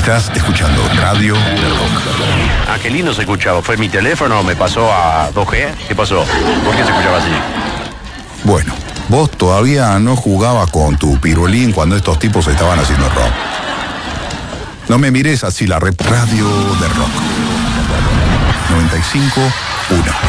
Estás escuchando Radio del Rock. Ah, qué lindo se escuchaba. ¿Fue mi teléfono? ¿Me pasó a 2G? ¿Qué pasó? ¿Por qué se escuchaba así? Bueno, vos todavía no jugabas con tu pirulín cuando estos tipos estaban haciendo rock. No me mires así, la Radio del Rock. 95.1.